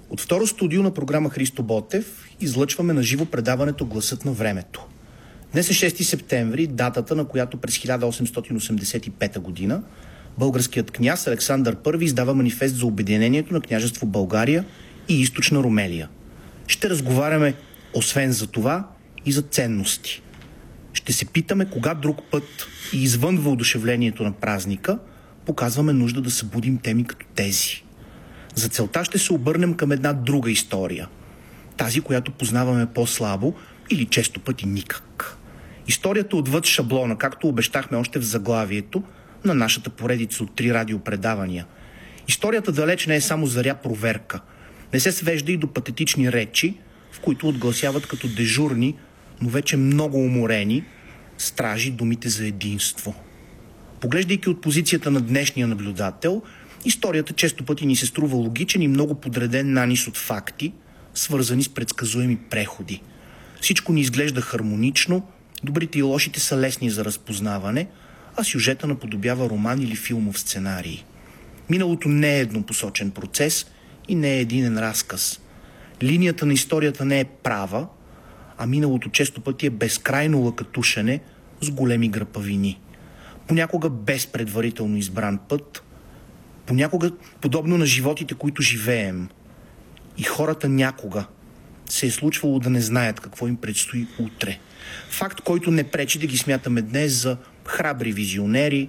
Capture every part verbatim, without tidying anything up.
От второ студио на програма Христо Ботев излъчваме на живо предаването Гласът на времето. Днес е шести септември, датата, на която през хиляда осемстотин осемдесет и пета година българският княз Александър Първи издава манифест за обединението на княжество България и източна Румелия. Ще разговаряме освен за това и за ценности. Ще се питаме кога друг път и извън въодушевлението на празника показваме нужда да събудим теми като тези. За целта ще се обърнем към една друга история. Тази, която познаваме по-слабо или често пъти никак. Историята отвъд шаблона, както обещахме още в заглавието на нашата поредица от три радиопредавания. Историята далеч не е само заря проверка. Не се свежда и до патетични речи, в които отгласяват като дежурни, но вече много уморени стражи думите за единство. Поглеждайки от позицията на днешния наблюдател, историята често пъти ни се струва логичен и много подреден нанис от факти, свързани с предсказуеми преходи. Всичко ни изглежда хармонично, добрите и лошите са лесни за разпознаване, а сюжета наподобява роман или филмов сценарий. Миналото не е еднопосочен процес и не е единен разказ. Линията на историята не е права, а миналото често пъти е безкрайно лъкатушене с големи грапавини. Понякога без предварително избран път, понякога подобно на животите, които живеем. И хората някога се е случвало да не знаят какво им предстои утре. Факт, който не пречи да ги смятаме днес за храбри визионери,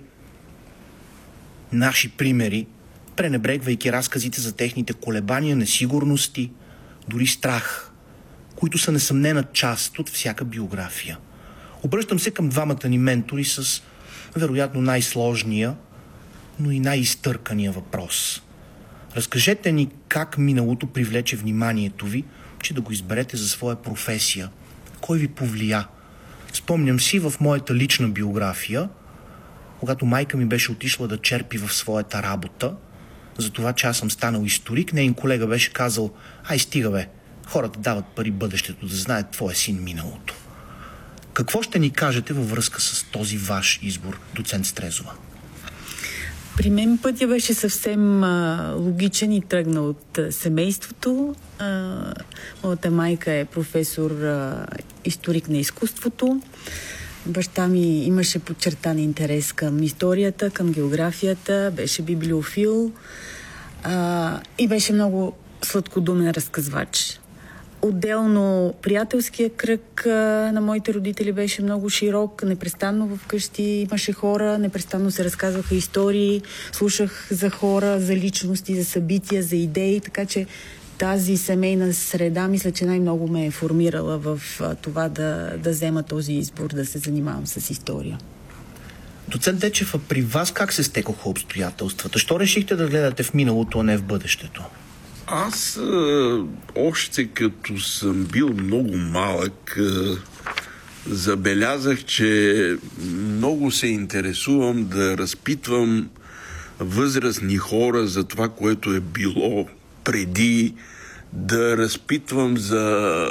наши примери, пренебрегвайки разказите за техните колебания, несигурности, дори страх, които са несъмнена част от всяка биография. Обръщам се към двамата ни ментори с вероятно най-сложния, но и най-изтъркания въпрос. Разкажете ни как миналото привлече вниманието ви, че да го изберете за своя професия. Кой ви повлия? Спомням си в моята лична биография, когато майка ми беше отишла да черпи в своята работа, за това, че аз съм станал историк, нейн колега беше казал: ай стига бе, хората дават пари бъдещето да знаят твоя син миналото. Какво ще ни кажете във връзка с този ваш избор, доцент Стрезова? При мен пътя беше съвсем а, логичен и тръгна от а, семейството. А, моята майка е професор а, историк на изкуството. Баща ми имаше подчертан интерес към историята, към географията, беше библиофил а, и беше много сладкодумен разказвач. Отделно приятелския кръг а, на моите родители беше много широк. Непрестанно вкъщи имаше хора, непрестанно се разказваха истории, слушах за хора, за личности, за събития, за идеи, така че тази семейна среда, мисля, че най-много ме е формирала в а, това да, да взема този избор, да се занимавам с история. Доцент Дечев, при вас как се стекоха обстоятелствата? Що решихте да гледате в миналото, а не в бъдещето? Аз а, още като съм бил много малък, а, забелязах, че много се интересувам да разпитвам възрастни хора за това, което е било преди, да разпитвам за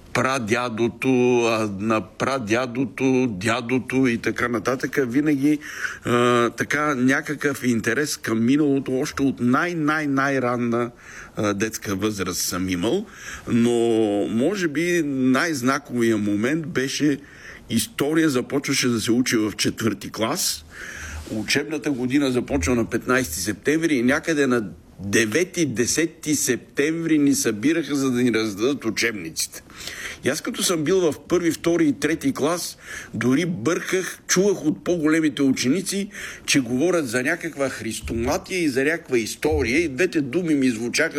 прадядото, а на прадядото, дядото и така нататък. Винаги а, така някакъв интерес към миналото, още от най-най-най-ранна а, детска възраст съм имал. Но може би най-знаковия момент беше история, започваше да се учи в четвърти клас. Учебната година започва на петнайсети септември и някъде на девети-десети септември ни събираха, за да ни раздадат учебниците. И аз като съм бил в първи, втори и трети клас, дори бърках, чувах от по-големите ученици, че говорят за някаква христоматия и за някаква история и двете думи ми звучаха